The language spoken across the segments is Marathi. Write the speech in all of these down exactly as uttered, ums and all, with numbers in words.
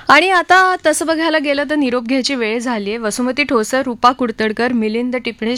आणि आता तसं बघायला गेलं तर निरोप घ्यायची वेळ झाली आहे. वसुमती ठोसर, रूपा कुडतडकर, मिलिंद टिपणे,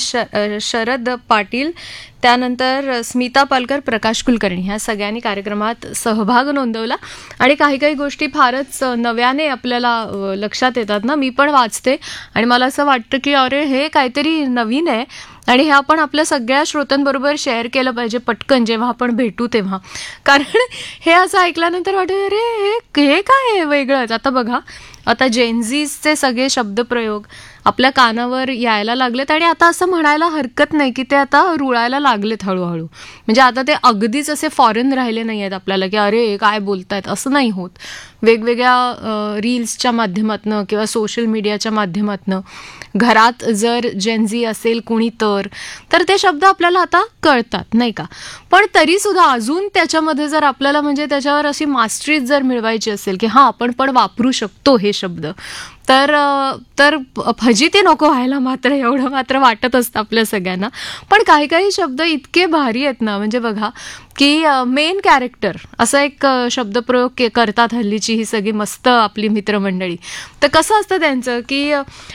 शरद पाटील, त्यानंतर स्मिता पालकर, प्रकाश कुलकर्णी ह्या सगळ्यांनी कार्यक्रमात सहभाग नोंदवला. आणि काही काही गोष्टी फारच नव्याने आपल्याला लक्षात येतात ना. मी पण वाचते आणि मला असं वाटतं की अरे हे काहीतरी नवीन आहे आणि हे आपण आपल्या सगळ्या श्रोत्यांबरोबर शेअर केलं पाहिजे पटकन जेव्हा आपण भेटू तेव्हा. कारण हे असं ऐकल्यानंतर वाटतं अरे हे हे काय आहे वेगळंच. आता बघा, आता जेनझीजचे सगळे शब्दप्रयोग आपल्या कानावर यायला लागलेत आणि आता असं म्हणायला हरकत नाही की ते आता रुळायला लागलेत हळूहळू. म्हणजे आता ते अगदीच असे फॉरेन राहिले नाही आहेत आपल्याला की अरे काय बोलतायत असं नाही होत. वेगवेगळ्या रील्सच्या माध्यमातनं किंवा सोशल मीडियाच्या माध्यमातनं घरात जर जेनझी असेल कुणी तर तर ते शब्द आपल्याला आता कळतात नाही का. पण तरीसुद्धा अजून त्याच्यामध्ये जर आपल्याला म्हणजे त्याच्यावर अशी मास्टरी जर मिळवायची असेल की हां आपण पण वापरू शकतो हे शब्द, तर तर फजिती नको व्हायला मात्र एवढं मात्र वाटत असतं आपल्या सगळ्यांना. पण काही काही शब्द इतके भारी आहेत ना. म्हणजे बघा की मेन कॅरेक्टर असा एक शब्दप्रयोग के करतात हल्लीची ही सगळी मस्त आपली मित्रमंडळी. तर कसं असतं त्यांचं की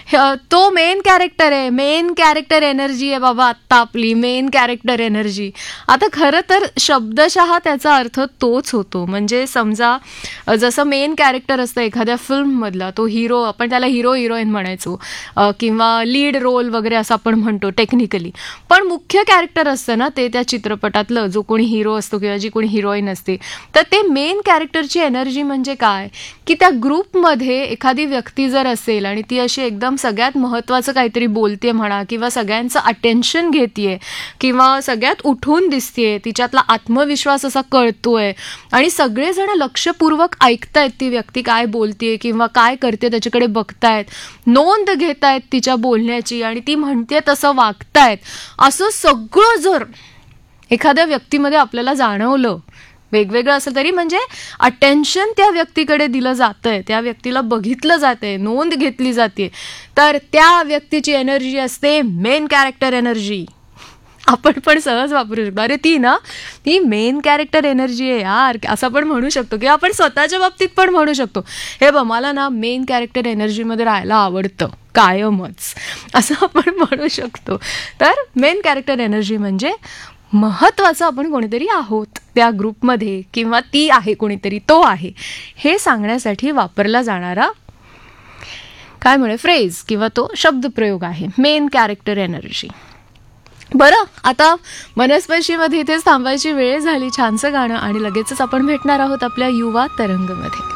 तो मेन कॅरेक्टर आहे, मेन कॅरेक्टर एनर्जी आहे बाबा आत्ता आपली मेन कॅरेक्टर एनर्जी. आता खरं तर शब्दशः त्याचा अर्थ तोच होतो. म्हणजे समजा जसं मेन कॅरेक्टर असतं एखाद्या फिल्ममधला तो हिरो, आपण त्याला हिरो हिरोईन म्हणायचो किंवा लीड रोल वगैरे असं आपण म्हणतो टेक्निकली. पण मुख्य कॅरेक्टर असतं ना ते त्या चित्रपटातलं, जो कोणी हिरो असतो किंवा जी कोणी हिरोईन असते, तर ते मेन कॅरेक्टरची एनर्जी म्हणजे काय की त्या ग्रुपमध्ये एखादी व्यक्ती जर असेल आणि ती अशी एकदम सगळ्यात महत्त्वाचं काहीतरी बोलते म्हणा किंवा सगळ्यांचं अटेन्शन घेतेय किंवा सगळ्यात उठून दिसतेय, तिच्यातला आत्मविश्वास असा कळतोय आणि सगळेजण लक्षपूर्वक ऐकतायत ती व्यक्ती काय बोलतेय किंवा काय करते त्याच्याकडे बघतायत, नोंद घेतायत तिच्या बोलण्याची आणि ती म्हणते तसं वागतायत, असं सगळं जर एखाद्या व्यक्तीमध्ये आपल्याला जाणवलं, वेगवेगळं असेल तरी म्हणजे अटेन्शन त्या व्यक्तीकडे दिलं जातंय, त्या व्यक्तीला बघितलं जातंय, नोंद घेतली जाते, तर त्या व्यक्तीची एनर्जी असते मेन कॅरेक्टर एनर्जी. आपण पण सहज वापरू शकतो. अरे ती ना ती मेन कॅरेक्टर एनर्जी आहे यार असं आपण म्हणू शकतो किंवा आपण स्वतःच्या बाबतीत पण म्हणू शकतो. हे बघ मला ना मेन कॅरेक्टर एनर्जीमध्ये राहायला आवडतं कायमच असं आपण म्हणू शकतो. तर मेन कॅरेक्टर एनर्जी म्हणजे महत्त्वाचं आपण कोणीतरी आहोत त्या ग्रुपमध्ये किंवा ती आहे कोणीतरी, तो आहे हे सांगण्यासाठी वापरला जाणारा काय म्हणे फ्रेज किंवा तो शब्दप्रयोग आहे मेन कॅरेक्टर एनर्जी. बरं, आता मनस्पर्शीमध्ये इथेच थांबायची वेळ झाली. छानसं गाणं आणि लगेचच आपण भेटणार आहोत आपल्या युवा तरंगमध्ये.